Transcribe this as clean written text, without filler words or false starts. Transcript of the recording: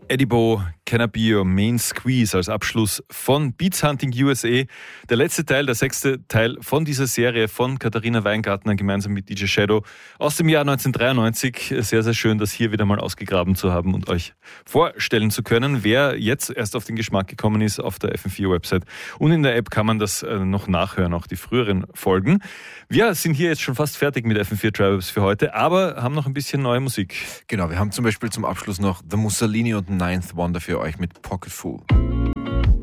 Edibo, Can I Be Your Main Squeeze als Abschluss von Beats Hunting USA. Der letzte Teil, der 6. Teil von dieser Serie von Katharina Weingartner gemeinsam mit DJ Shadow aus dem Jahr 1993. Sehr, sehr schön, das hier wieder mal ausgegraben zu haben und euch vorstellen zu können. Wer jetzt erst auf den Geschmack gekommen ist, auf der FM4-Website und in der App kann man das noch nachhören, auch die früheren Folgen. Wir sind hier jetzt schon fast fertig mit FM4 Tribes für heute, aber haben noch ein bisschen neue Musik. Genau, wir haben zum Beispiel zum Abschluss noch The Mussolini und Ninth Wonder für euch mit Pocket Fool.